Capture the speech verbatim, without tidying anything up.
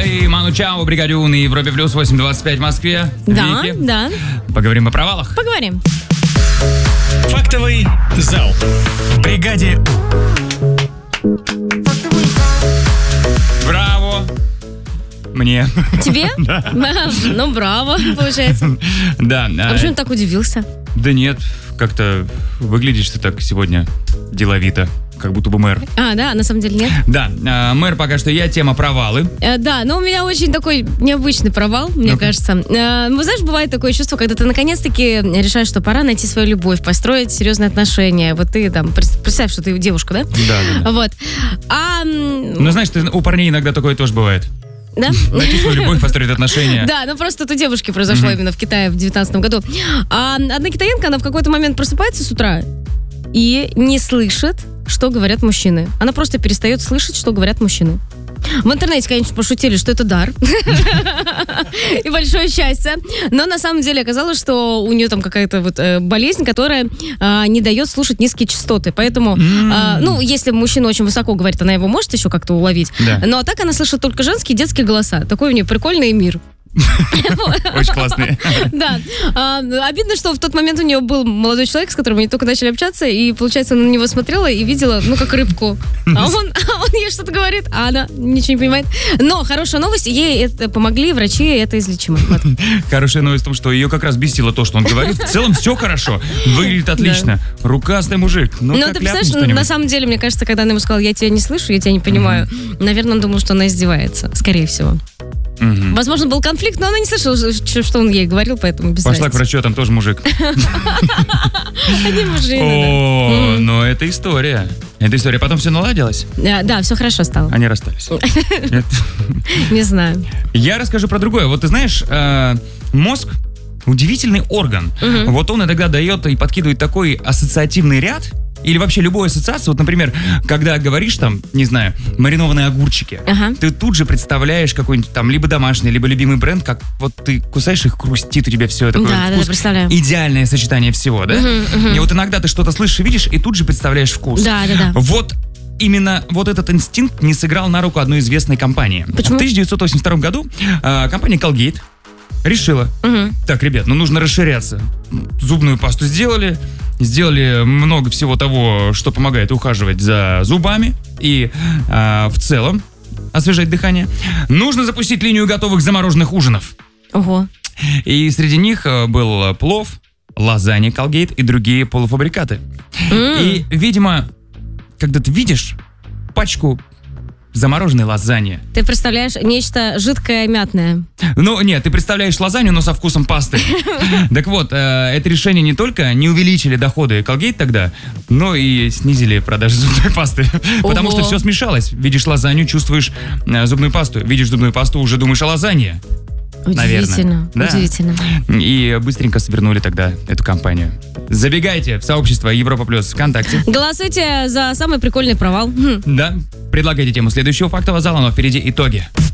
и Ману Чао, Бригадюн и Европе Плюс, восемь двадцать пять в Москве. Да, Вики. да. Поговорим о провалах. Поговорим. Фактовый зал. В бригаде. Браво! Мне. Тебе? Ну, браво, получается. Да. А почему ты так удивился? Да нет, как-то выглядишь ты так сегодня деловито, как будто бы мэр. А, да, на самом деле нет. Да, э, мэр пока что я, тема провалы. Э, да, но у меня очень такой необычный провал, мне Ну-ка. кажется. Э, ну, знаешь, бывает такое чувство, когда ты наконец-таки решаешь, что пора найти свою любовь, построить серьезные отношения. Вот ты там, пред- представь, что ты девушка, да? Да, да, да. Вот. А, м, Ну, знаешь, ты, у парней иногда такое тоже бывает. да? Найти свою любовь, построить отношения. Да, ну просто это у девушки произошло именно в Китае в девятнадцатом году. А одна китаянка, она в какой-то момент просыпается с утра и не слышит, что говорят мужчины. Она просто перестает слышать, что говорят мужчины. В интернете, конечно, пошутили, что это дар и большое счастье, но на самом деле оказалось, что у нее там какая-то вот э, болезнь, которая э, не дает слушать низкие частоты, поэтому, э, ну, если мужчина очень высоко говорит, она его может еще как-то уловить, Да. но а так она слышит только женские и детские голоса. Такой у нее прикольный мир. Очень классные. Да. А, обидно, что в тот момент у нее был молодой человек, с которым они только начали общаться, и, получается, она на него смотрела и видела, ну, как рыбку. А он, а он ей что-то говорит, а она ничего не понимает. Но хорошая новость, ей это помогли, врачи, это излечимо. Вот. Хорошая новость в том, что ее как раз бесило то, что он говорит. В целом все хорошо. Выглядит отлично. Рукастый мужик. Ну, Ну, как ты ляпнет представляешь, что-нибудь. на самом деле, мне кажется, когда она ему сказала, я тебя не слышу, я тебя не понимаю, наверное, он думал, что она издевается, скорее всего. Мгм. Возможно, был конфликт, но она не слышала, что что он ей говорил, поэтому без Пошла к разницы. врачу, а там тоже мужик. Они мужчины, О, ну это история. Это история. Потом все наладилось, да. Да, все хорошо стало. они расстались. Нет. Не знаю. Я расскажу про другое. Вот ты знаешь, э, мозг удивительный орган. Вот он иногда дает и подкидывает такой ассоциативный ряд, или вообще любую ассоциацию. Вот, например, когда говоришь там, не знаю, маринованные огурчики, Ага. ты тут же представляешь какой-нибудь там либо домашний, либо любимый бренд, как вот ты кусаешь их, хрустит у тебя все такое. Да, да, вкус. да, представляю. Идеальное сочетание всего, да? И вот иногда ты что-то слышишь и видишь, и тут же представляешь вкус. Да, да, да. Вот именно вот этот инстинкт не сыграл на руку одной известной компании. Почему? В тысяча девятьсот восемьдесят втором году э, компания Colgate решила, Мгм. так, ребят, ну нужно расширяться. Зубную пасту сделали, сделали много всего того, что помогает ухаживать за зубами и э, в целом освежать дыхание. Нужно запустить линию готовых замороженных ужинов. Ого. И среди них э, был плов, лазанья Colgate и другие полуфабрикаты. М. И, видимо, когда ты видишь пачку замороженной лазаньи. Ты представляешь нечто жидкое, мятное. Ну, нет, ты представляешь лазанью, но со вкусом пасты. Так вот, э, это решение не только не увеличили доходы Colgate тогда, но и снизили продажи зубной пасты. Потому Ого. что все смешалось. Видишь лазанью, чувствуешь э, зубную пасту. Видишь зубную пасту, уже думаешь о лазанье. Удивительно, Наверное. Да. удивительно. И быстренько свернули тогда эту компанию. Забегайте в сообщество Европа Плюс ВКонтакте. Голосуйте за самый прикольный провал. Хм. Да, предлагайте тему следующего фактового зала, но впереди итоги.